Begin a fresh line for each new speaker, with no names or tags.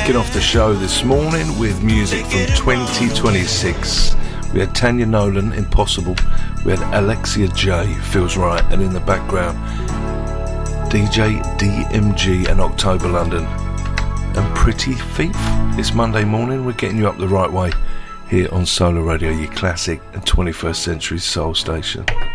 Kicking off the show this morning with music from 2026. We had Tanya Nolan, Impossible. We had Alexia J, Feels Right. And in the background, DJ DMG and October London. And Pretty Thief. It's Monday morning. We're getting you up the right way here on Solar Radio, your classic and 21st century soul station.